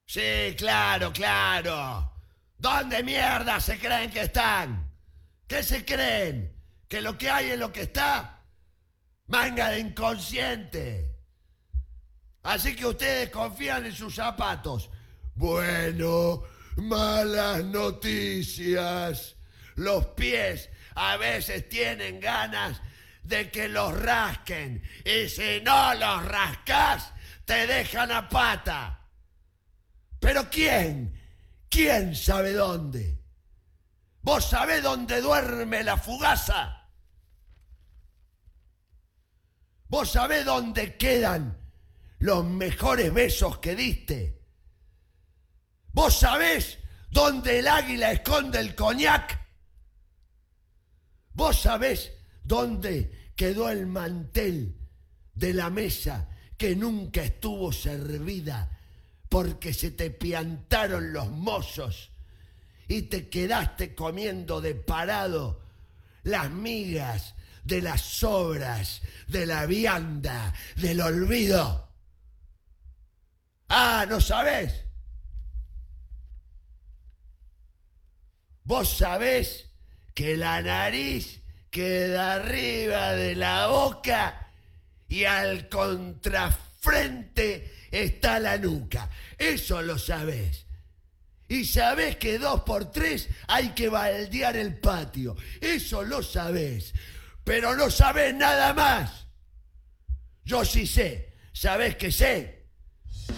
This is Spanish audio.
Sí, claro, claro. ¿Dónde mierda se creen que están? ¿Qué se creen? ¿Que lo que hay es lo que está? Manga de inconsciente. Así que ustedes confían en sus zapatos. Bueno, malas noticias. Los pies a veces tienen ganas de que los rasquen. Y si no los rascas, te dejan a pata. ¿Pero quién? ¿Quién sabe dónde? ¿Vos sabés dónde duerme la fugaza? ¿Vos sabés dónde quedan los mejores besos que diste? ¿Vos sabés dónde el águila esconde el coñac? ¿Vos sabés dónde quedó el mantel de la mesa que nunca estuvo servida porque se te piantaron los mozos y te quedaste comiendo de parado las migas de las sobras, de la vianda, del olvido? Ah, ¿no sabés? Vos sabés que la nariz queda arriba de la boca y al contrafrente está la nuca. Eso lo sabés. Y sabés que 2 por 3 hay que baldear el patio. Eso lo sabés. Pero no sabés nada más. Yo sí sé. ¿Sabés qué sé?